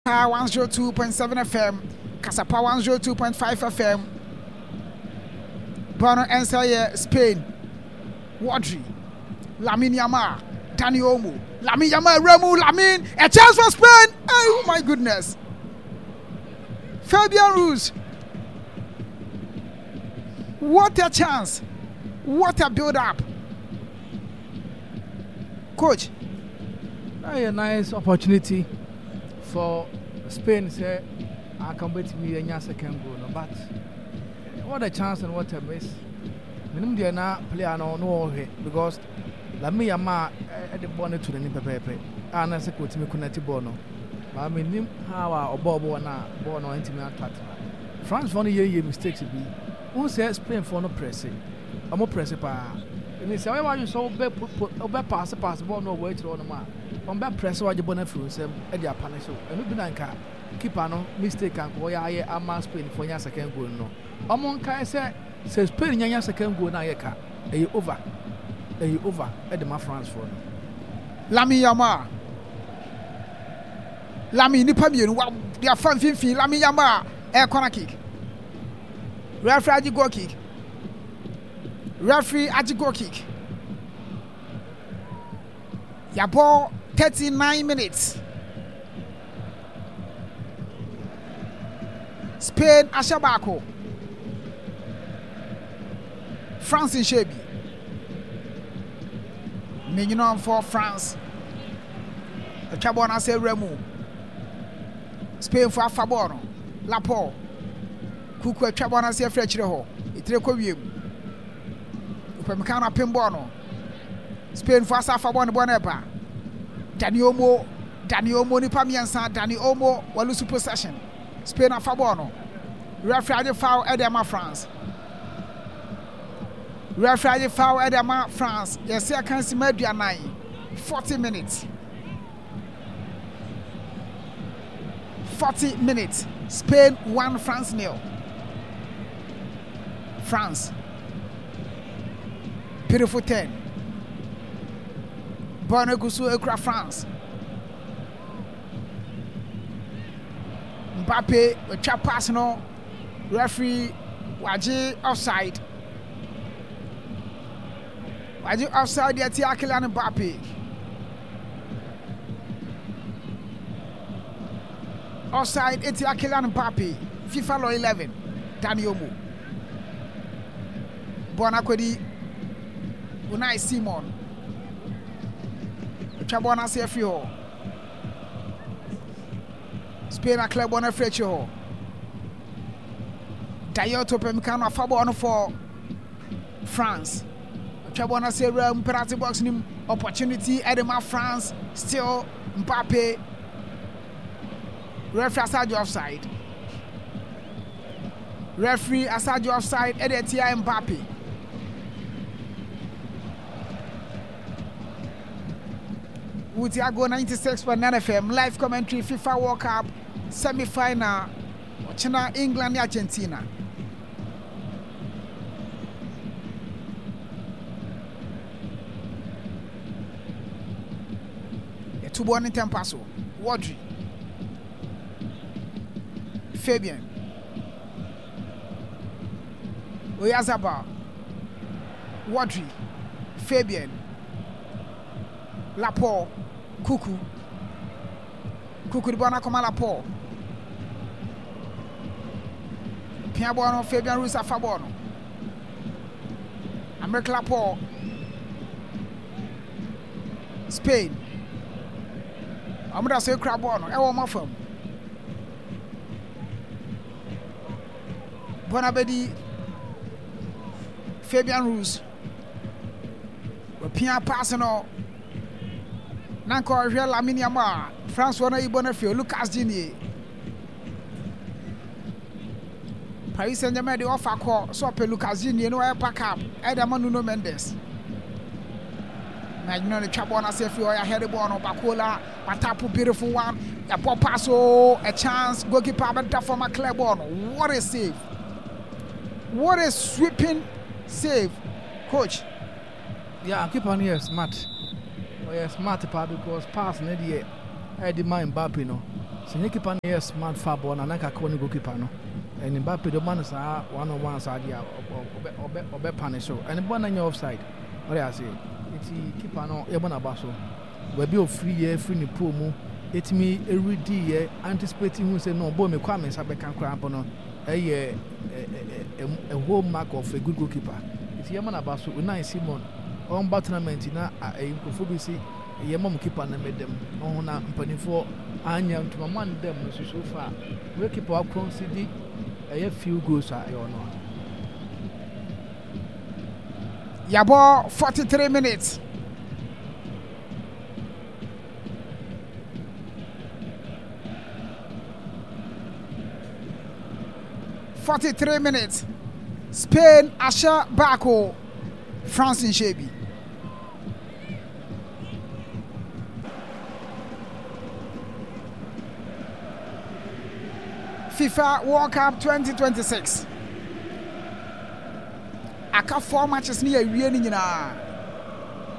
102.7 FM, Kasapa 102.5 FM, Bono Ensaye, Spain, Wadri, Lamine Yamal, Dani Olmo, Lamine Yamal, Remu, Lamine, a chance for Spain! Oh my goodness! Fabian Ruiz, what a chance! What a build-up! Coach, a nice opportunity for Spain. Say I can bet me a second goal, but what a chance and what a miss. Minimum they na player no because Lamine Yamal at the bonnet to the Nipepe and as a coach me connect bono. I mean how Bobo na bono intimate partner. France for year mistakes to be. Who says Spain for no pressing? I'm more pressing pa. And it's why you so be pass ball no way to on man. On back press what you bonnet through some at their punish. And we be keep no mistake and go a man Spain for your second goal no. Among Kai says Spain your second goal na yeka. A over at the France for Lamine Yamal. Lamine ni pamienu wa dia fan finfin Lamine Yamal air corner kick. Referee goal kick. Referee at goal kick. Ya ball 39 minutes. Spain Ashabako. France in Shebi. Mignon for France. A Chabona say Remu. Spain for Fabono. Lapo. Kuku a Chabona say Fletcher. Itreko Wim. Upemekano Pimbono. Spain for Safabon Boneba. Dani Olmo ni Pamiansa, Dani Olmo walusu possession. Spain and Fabono. Referee foul Edema France. Referee foul Edema France. Yes, I can see Media 9. 40 minutes. 40 minutes. Spain 1, France 0. France. Beautiful 10. Bono Gusu Ekra France. Mbappe, a chap pass no. Referee, Waji offside. Waji offside, the Tiakilan Mbappe. Offside, Tiakilan Mbappe. FIFA law 11. Dani Olmo. Bonakodi. Unai Simon. Chabona CFO. Spain a club on a Fletcher. Dayoto Pemkano Fabono for France. Chabona Serum penalty box opportunity. Edema France still Mbappe. Referee Asadio offside. Referee Asadio offside. Edetia Mbappe. Utiago 96.9 FM live commentary FIFA World Cup semi-final China England Argentina. A 2-1 in Tempaso. Wadri. Fabian. Oyazabal. Wadri. Fabian. Lapo. Kuku di bona koma Lapo. Piabono Fabian Ruiz Fabono. America Lapo. Spain. Amada say Crabono. E wo mafam. Bonabedi Fabian Ruiz. We pia pass no. Nanko Real Lamine Yamal, France wana Ibonafio, Lucas Digne. Paris Saint-Germain de offer call, so pe Lucas Digne no air pack up, Edama Nuno Mendes. Magno the Chabona Sefio, I had a ball on Bacola, Patapu beautiful one, a pop passo, a chance, goalkeeper but for my club on. What a save! What a sweeping save, coach. Yeah, keep on here, smart. Smart because pass near I demand Mbappe no. Senior keeper near smart fabon and like a corner goalkeeper. No, and in Mbappe the man is 1-on-1 side or punish show and one on your offside. What I say, it's keeper no Ebona Basso. We be free free ni promo. It's me every day anticipating who say no boy me kwame sabe kan cramp no. A whole mark of a good goalkeeper. It's Yamana Basso, Unai Simon, on Batnament in a Phobisi, a Yamam keeper and made them on a company for Anya to man them so far. We keep our crown city a few goals are or not. Yabo 43 minutes. Spain Asha Bako, France in Shebi. FIFA World Cup 2026. Aka 4 matches near Vienna.